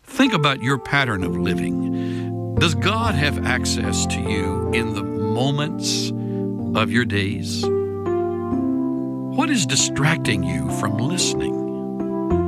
Think about your pattern of living. Does God have access to you in the moments of your days? What is distracting you from listening?